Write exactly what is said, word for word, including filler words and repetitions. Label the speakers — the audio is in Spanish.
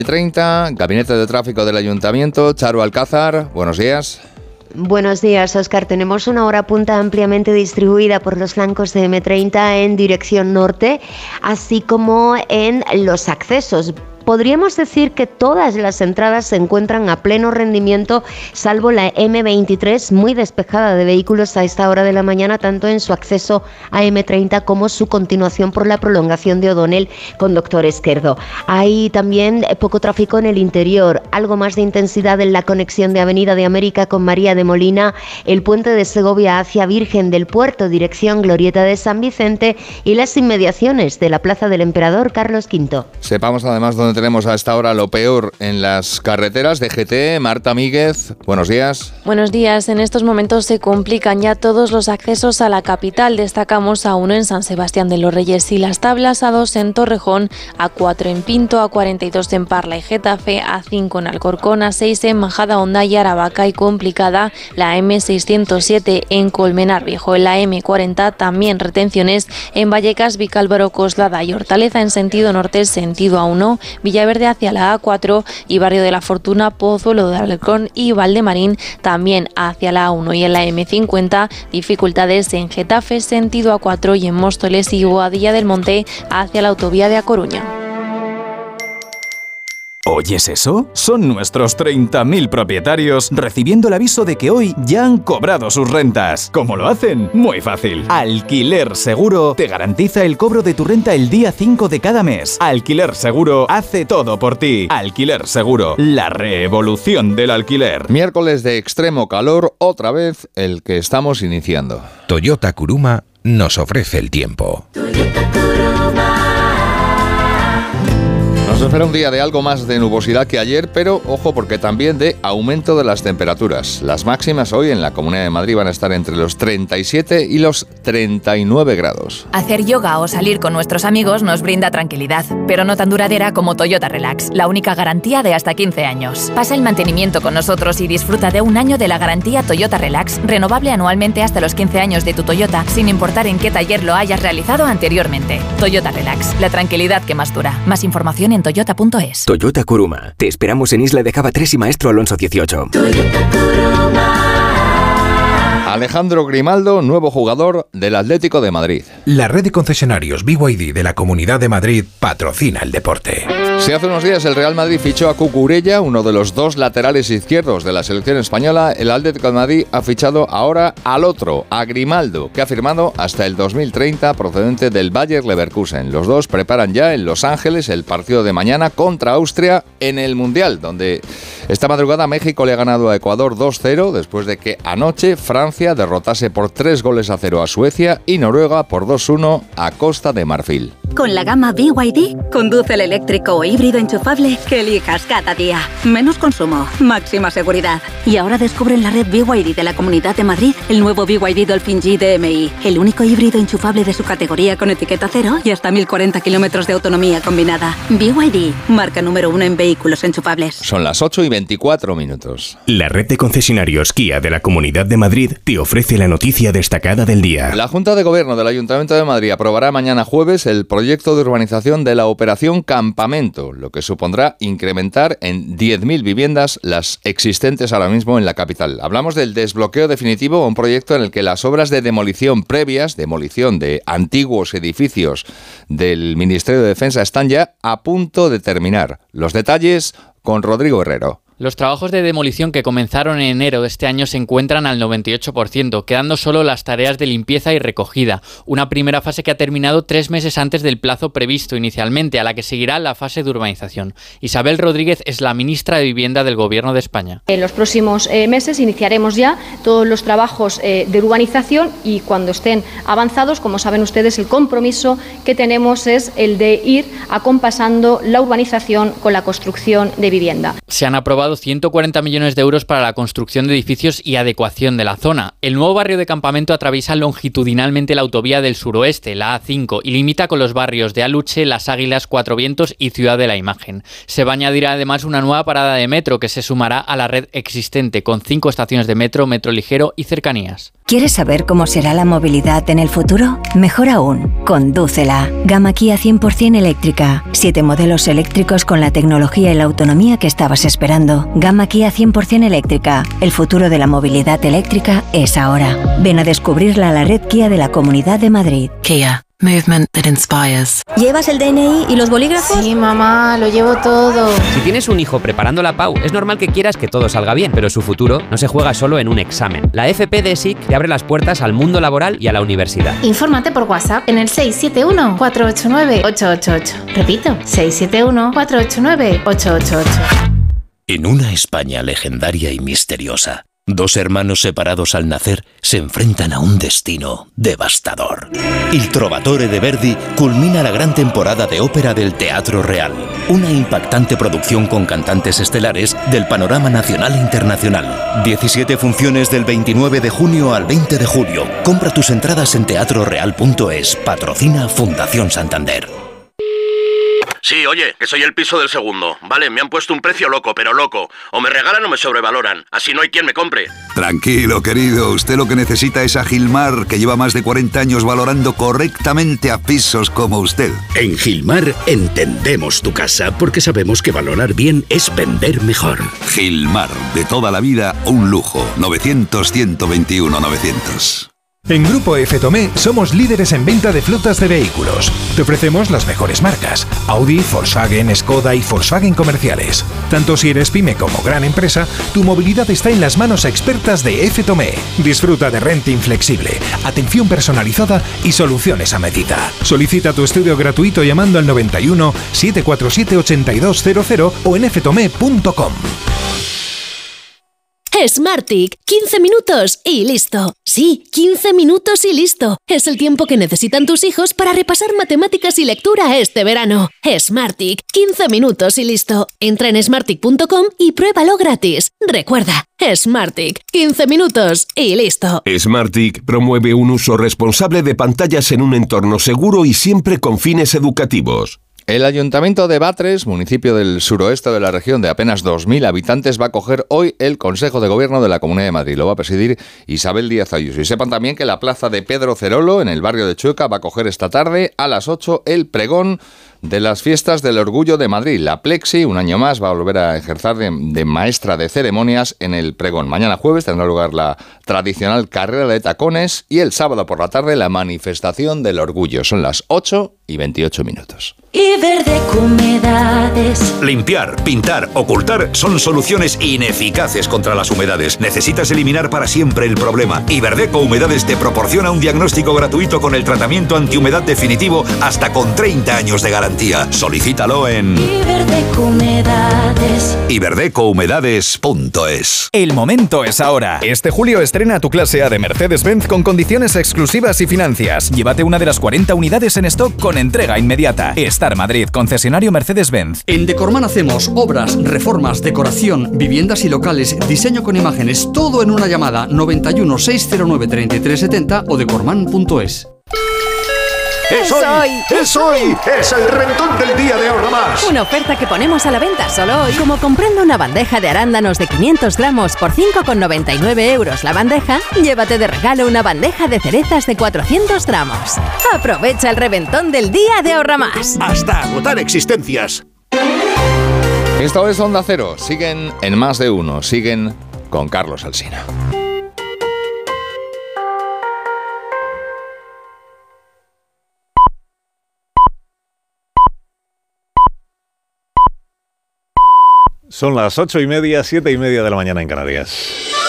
Speaker 1: treinta, Gabinete de Tráfico del Ayuntamiento, Charo Alcázar, buenos días.
Speaker 2: Buenos días, Óscar. Tenemos una hora punta ampliamente distribuida por los flancos de eme treinta en dirección norte, así como en los accesos. Podríamos decir que todas las entradas se encuentran a pleno rendimiento, salvo la eme veintitrés, muy despejada de vehículos a esta hora de la mañana, tanto en su acceso a eme treinta como su continuación por la prolongación de O'Donnell con Doctor Esquerdo. Hay también poco tráfico en el interior, algo más de intensidad en la conexión de Avenida de América con María de Molina, el puente de Segovia hacia Virgen del Puerto, dirección Glorieta de San Vicente, y las inmediaciones de la Plaza del Emperador Carlos quinto.
Speaker 1: Sepamos además dónde tenemos a esta hora lo peor en las carreteras. D G T, Marta Míguez, buenos días.
Speaker 3: Buenos días. En estos momentos se complican ya todos los accesos a la capital. Destacamos a uno en San Sebastián de los Reyes y Las Tablas, a dos en Torrejón, a cuatro en Pinto, a cuarenta y dos en Parla y Getafe, a cinco en Alcorcón, a seis en Majadahonda y Aravaca, y complicada la eme seiscientos siete en Colmenar Viejo. En la eme cuarenta también retenciones en Vallecas, Vicálvaro, Coslada y Hortaleza en sentido norte, sentido A uno, Villaverde hacia la A cuatro y Barrio de la Fortuna, Pozuelo de Alarcón y Valdemarín también hacia la A uno. Y en la eme cincuenta dificultades en Getafe sentido A cuatro y en Móstoles y Boadilla del Monte hacia la autovía de A Coruña.
Speaker 4: ¿Oyes eso? Son nuestros treinta mil propietarios recibiendo el aviso de que hoy ya han cobrado sus rentas. ¿Cómo lo hacen? Muy fácil. Alquiler Seguro te garantiza el cobro de tu renta el día cinco de cada mes. Alquiler Seguro hace todo por ti. Alquiler Seguro, la revolución del alquiler.
Speaker 1: Miércoles de extremo calor, otra vez el que estamos iniciando.
Speaker 5: Toyota Kuruma nos ofrece el tiempo.
Speaker 6: Toyota Kuruma.
Speaker 1: Nos espera un día de algo más de nubosidad que ayer, pero ojo porque también de aumento de las temperaturas. Las máximas hoy en la Comunidad de Madrid van a estar entre los treinta y siete y los treinta y nueve grados.
Speaker 7: Hacer yoga o salir con nuestros amigos nos brinda tranquilidad, pero no tan duradera como Toyota Relax, la única garantía de hasta quince años. Pasa el mantenimiento con nosotros y disfruta de un año de la garantía Toyota Relax, renovable anualmente hasta los quince años de tu Toyota, sin importar en qué taller lo hayas realizado anteriormente. Toyota Relax, la tranquilidad que más dura. Más información en toyota punto es.
Speaker 8: Toyota Kuruma. Te esperamos en Isla de Java tres y Maestro Alonso dieciocho.
Speaker 6: Toyota Kuruma.
Speaker 1: Alejandro Grimaldo, nuevo jugador del Atlético de Madrid.
Speaker 5: La red de concesionarios B Y D de la Comunidad de Madrid patrocina el deporte.
Speaker 1: Si hace unos días el Real Madrid fichó a Cucurella, uno de los dos laterales izquierdos de la selección española, el Atlético de Madrid ha fichado ahora al otro, a Grimaldo, que ha firmado hasta el dos mil treinta procedente del Bayer Leverkusen. Los dos preparan ya en Los Ángeles el partido de mañana contra Austria en el Mundial, donde esta madrugada México le ha ganado a Ecuador dos cero después de que anoche Francia derrotase por tres goles a cero a Suecia y Noruega por dos uno a Costa de Marfil.
Speaker 9: Con la gama B Y D, conduce el eléctrico o híbrido enchufable que elijas cada día. Menos consumo, máxima seguridad. Y ahora descubre en la red B Y D de la Comunidad de Madrid el nuevo B Y D Dolphin G D M I, el único híbrido enchufable de su categoría con etiqueta cero y hasta mil cuarenta kilómetros de autonomía combinada. B Y D, marca número uno en vehículos enchufables.
Speaker 1: Son las ocho y veinticuatro minutos.
Speaker 10: La red de concesionarios Kia de la Comunidad de Madrid te ofrece la noticia destacada del día.
Speaker 1: La Junta de Gobierno del Ayuntamiento de Madrid aprobará mañana jueves el proyecto de urbanización de la Operación Campamento, lo que supondrá incrementar en diez mil viviendas las existentes ahora mismo en la capital. Hablamos del desbloqueo definitivo, un proyecto en el que las obras de demolición previas, demolición de antiguos edificios del Ministerio de Defensa, están ya a punto de terminar. Los detalles con Rodrigo Herrero.
Speaker 11: Los trabajos de demolición que comenzaron en enero de este año se encuentran al noventa y ocho por ciento, quedando solo las tareas de limpieza y recogida. Una primera fase que ha terminado tres meses antes del plazo previsto inicialmente, a la que seguirá la fase de urbanización. Isabel Rodríguez es la ministra de Vivienda del Gobierno de España.
Speaker 12: En los próximos eh, meses iniciaremos ya todos los trabajos eh, de urbanización y cuando estén avanzados, como saben ustedes, el compromiso que tenemos es el de ir acompasando la urbanización con la construcción de vivienda.
Speaker 11: Se han aprobado ciento cuarenta millones de euros para la construcción de edificios y adecuación de la zona. El nuevo barrio de Campamento atraviesa longitudinalmente la autovía del suroeste, la A cinco, y limita con los barrios de Aluche, Las Águilas, Cuatro Vientos y Ciudad de la Imagen. Se va a añadir además una nueva parada de metro que se sumará a la red existente, con cinco estaciones de metro, metro ligero y cercanías.
Speaker 13: ¿Quieres saber cómo será la movilidad en el futuro? Mejor aún, condúcela. Gama Kia cien por ciento eléctrica. Siete modelos eléctricos con la tecnología y la autonomía que estabas esperando. Gama Kia cien por ciento eléctrica. El futuro de la movilidad eléctrica es ahora. Ven a descubrirla a la red Kia de la Comunidad de Madrid.
Speaker 14: Kia. Movement that inspires.
Speaker 15: ¿Llevas el D N I y los bolígrafos?
Speaker 16: Sí, mamá, lo llevo todo.
Speaker 17: Si tienes un hijo preparando la P A U, es normal que quieras que todo salga bien, pero su futuro no se juega solo en un examen. La F P de S I C te abre las puertas al mundo laboral y a la universidad.
Speaker 16: Infórmate por WhatsApp en el seis siete uno, cuatro ocho nueve, ocho ocho ocho. Repito, seis siete uno, cuatro ocho nueve, ocho ocho ocho.
Speaker 18: En una España legendaria y misteriosa, dos hermanos separados al nacer se enfrentan a un destino devastador. Il Trovatore de Verdi culmina la gran temporada de ópera del Teatro Real, una impactante producción con cantantes estelares del panorama nacional e internacional. diecisiete funciones del veintinueve de junio al veinte de julio. Compra tus entradas en teatro real punto es. Patrocina Fundación Santander.
Speaker 19: Sí, oye, que soy el piso del segundo. Vale, me han puesto un precio loco, pero loco. O me regalan o me sobrevaloran. Así no hay quien me compre.
Speaker 20: Tranquilo, querido. Usted lo que necesita es a Gilmar, que lleva más de cuarenta años valorando correctamente a pisos como usted.
Speaker 21: En Gilmar entendemos tu casa porque sabemos que valorar bien es vender mejor.
Speaker 20: Gilmar, de toda la vida, un lujo. novecientos, ciento veintiuno, novecientos.
Speaker 5: En Grupo F Tomé somos líderes en venta de flotas de vehículos. Te ofrecemos las mejores marcas: Audi, Volkswagen, Skoda y Volkswagen comerciales. Tanto si eres pyme como gran empresa, tu movilidad está en las manos expertas de F Tomé. Disfruta de renting flexible, atención personalizada y soluciones a medida. Solicita tu estudio gratuito llamando al noventa y uno, setecientos cuarenta y siete, ochenta y dos cero cero o en f tomé punto com.
Speaker 22: Smartick, quince minutos y listo. Sí, quince minutos y listo. Es el tiempo que necesitan tus hijos para repasar matemáticas y lectura este verano. Smartick, quince minutos y listo. Entra en smartick punto com y pruébalo gratis. Recuerda, Smartick, quince minutos y listo.
Speaker 23: Smartick promueve un uso responsable de pantallas en un entorno seguro y siempre con fines educativos.
Speaker 1: El Ayuntamiento de Batres, municipio del suroeste de la región de apenas dos mil habitantes, va a acoger hoy el Consejo de Gobierno de la Comunidad de Madrid. Lo va a presidir Isabel Díaz Ayuso. Y sepan también que la plaza de Pedro Cerolo, en el barrio de Chueca, va a acoger esta tarde a las ocho el pregón de las fiestas del Orgullo de Madrid. La Plexi, un año más, va a volver a ejercer de, de maestra de ceremonias en el pregón. Mañana jueves tendrá lugar la tradicional carrera de tacones y el sábado por la tarde la manifestación del orgullo. Son las ocho y veintiocho minutos.
Speaker 6: Iberdeco Humedades.
Speaker 24: Limpiar, pintar, ocultar son soluciones ineficaces contra las humedades. Necesitas eliminar para siempre el problema. Iberdeco Humedades te proporciona un diagnóstico gratuito con el tratamiento antihumedad definitivo hasta con treinta años de garantía. Solicítalo en
Speaker 6: Iberdeco Humedades.
Speaker 24: iberdeco humedades punto es.
Speaker 4: El momento es ahora. Este julio estrena tu clase A de Mercedes-Benz con condiciones exclusivas y financias. Llévate una de las cuarenta unidades en stock con entrega inmediata. Star Madrid, concesionario Mercedes-Benz.
Speaker 25: En Decorman hacemos obras, reformas, decoración, viviendas y locales, diseño con imágenes, todo en una llamada noventa y uno, seiscientos nueve, treinta y tres setenta o decorman punto es.
Speaker 26: ¡Es hoy! ¡Es hoy! ¡Es el reventón del día de Ahorra Más!
Speaker 27: Una oferta que ponemos a la venta solo hoy. Como comprando una bandeja de arándanos de quinientos gramos por cinco con noventa y nueve euros la bandeja, llévate de regalo una bandeja de cerezas de cuatrocientos gramos. Aprovecha el reventón del día de Ahorra Más.
Speaker 26: ¡Hasta agotar existencias!
Speaker 1: Esto es Onda Cero. Siguen en Más de Uno. Siguen con Carlos Alsina.
Speaker 28: Son las ocho y media, siete y media de la mañana en Canarias.